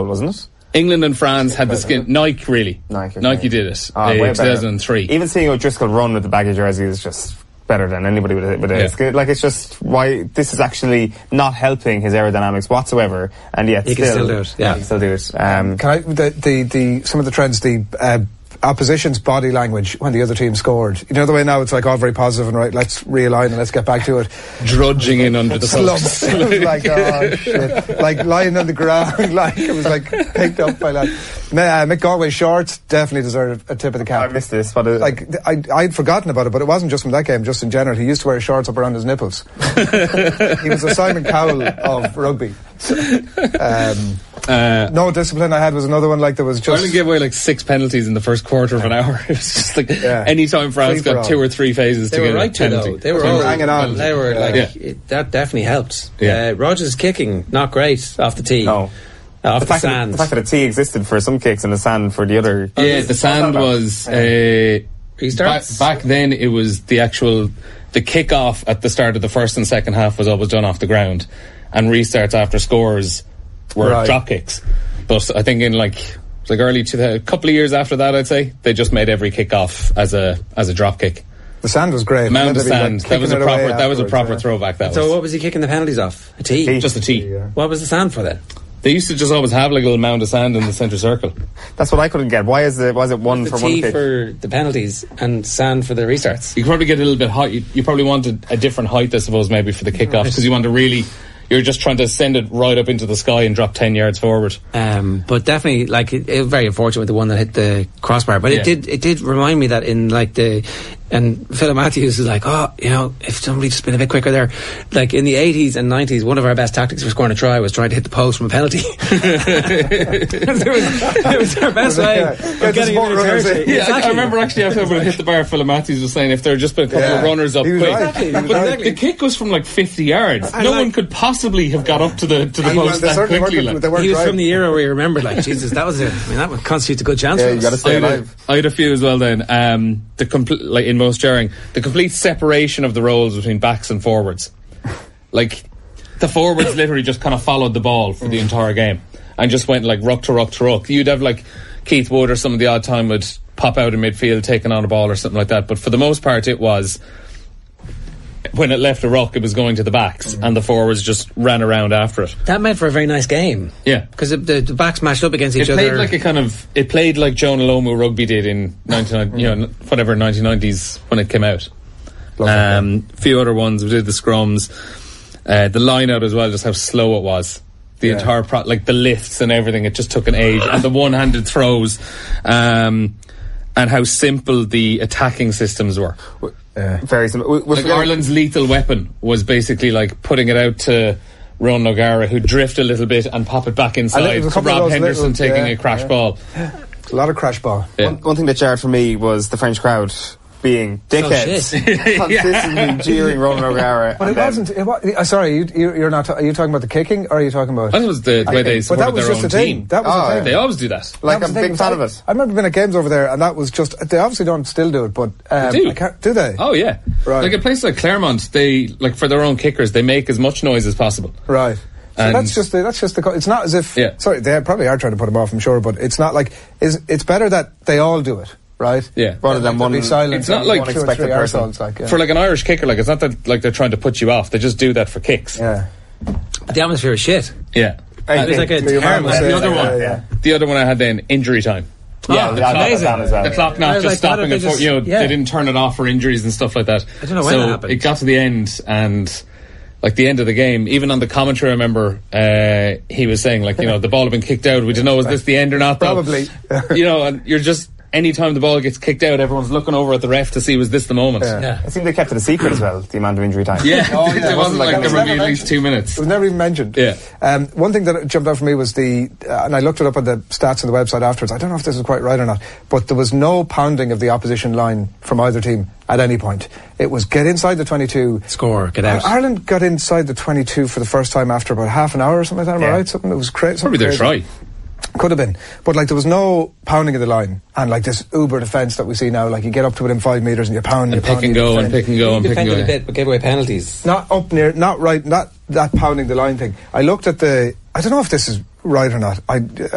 wasn't it? England and France had the skin. Nike, really. Nike did it. 2003. Even seeing O'Driscoll run with the baggy jersey is just better than anybody with it. It's like, it's just why this is actually not helping his aerodynamics whatsoever, and yet he can still do it. Yeah, he can still do it. Can I some of the trends, the opposition's body language when the other team scored. You know the way now it's like all very positive and right, let's realign and let's get back to it. Drudging in under the slumps. Like, oh shit. Like lying on the ground, like it was like picked up by like Mick Galway's shorts definitely deserve a tip of the cap. I missed this, but like I'd forgotten about it, but it wasn't just from that game, just in general. He used to wear his shorts up around his nipples. He was a Simon Cowell of rugby. No discipline I had was another one. Like there was just Ireland gave away like 6 penalties in in the first quarter of an hour. It was just like any time France got 2 or 3 phases to get a penalty. They were all hanging on. They were like that definitely helped. Rogers' kicking not great off the tee. No. Off the sand. The fact that a tee existed for some kicks and the sand for the other. Yeah, the sand was back then. It was the kick-off at the start of the first and second half was always done off the ground, and restarts after scores were drop kicks. But I think in early a couple of years after that, I'd say they just made every kick-off as a drop kick. The sand was great. Mound of sand. That was a proper throwback. So what was he kicking the penalties off? A tee? Just a tee. What was the sand for then? They used to just always have like a little mound of sand in the centre circle. That's what I couldn't get. Why was it one for one kick? Tee for the penalties and sand for the restarts. You could probably get a little bit high. You probably wanted a different height, I suppose, maybe for the kickoff, because you want to really. You're just trying to send it right up into the sky and drop 10 yards forward. But definitely, it was very unfortunate with the one that hit the crossbar. But it did remind me that in and Philip Matthews is like, if somebody just been a bit quicker there. Like in the 80s and 90s, one of our best tactics for scoring a try was trying to hit the post from a penalty. it was our best way of getting a bit of territory. Yeah, exactly. I remember actually after we hit the bar, Philip Matthews was saying if there had just been a couple of runners up quick. Exactly. But the kick was from 50 yards. No one could possibly have got up to the post that quickly. He was from the era where you remembered, Jesus, that would constitute a good chance for us. You got to stay alive. I had a few as well then. In most jarring, the complete separation of the roles between backs and forwards. The forwards literally just kind of followed the ball for the entire game and just went ruck to ruck to ruck. You'd have Keith Wood or some of the odd time would pop out in midfield taking on a ball or something like that, but for the most part it was when it left a ruck it was going to the backs and the forwards just ran around after it. That made for a very nice game. Yeah, because the backs matched up against each other. It played like Joan Alomu rugby did in 1990s when it came out. A few other ones, we did the scrums, the line out as well, just how slow it was. The entire the lifts and everything, it just took an age, and the one-handed throws, and how simple the attacking systems were. Very simple. Ireland's lethal weapon was basically putting it out to Ronan O'Gara, who'd drift a little bit and pop it back inside to Rob Henderson taking a crash ball. A lot of crash ball. Yeah. One thing that jarred for me was the French crowd being dickheads, consistently jeering Ronan O'Gara. But it wasn't. Sorry, you're not. Are you talking about the kicking, or are you talking about? That was the way they supported their own team. That was the thing. They always do that. I'm a big fan of it. I remember being at games over there, and that was just. They obviously don't still do it, but they do. Do they? Oh yeah. Right. A place like Claremont, they for their own kickers, they make as much noise as possible. Right. So that's just the. It's not as if. Yeah. Sorry, they probably are trying to put them off, I'm sure, but it's not it's better that they all do it. Right? Yeah. Rather than one. It's not one expected person. For an Irish kicker, it's not that they're trying to put you off. They just do that for kicks. Yeah. But the atmosphere is shit. Yeah. It was like a terrible. The other one. The other one I had then, injury time. Yeah, the clock not just stopping it. They didn't turn it off for injuries and stuff like that. I don't know when that happened. It got to the end and. The end of the game, even on the commentary, I remember he was saying, the ball had been kicked out. We didn't know was this the end or not. Probably. And you're just anytime the ball gets kicked out, everyone's looking over at the ref to see was this the moment. Yeah. I think they kept it a secret as well, the amount of injury time. Yeah, it wasn't there would be at least 2 minutes. It was never even mentioned. Yeah. One thing that jumped out for me was and I looked it up on the stats on the website afterwards. I don't know if this is quite right or not, but there was no pounding of the opposition line from either team at any point. It was get inside the 22. Score, get out. Ireland got inside the 22 for the first time after about half an hour or something like that, am I right? Something that was crazy. Probably their try. Could have been. But there was no pounding of the line. And this uber defence that we see now, you get up to within 5 metres and you pound and pick and go and pick and go and pick and go. Defended a bit, but gave away penalties. Not up near, not right, not that pounding the line thing. I looked at I don't know if this is right or not.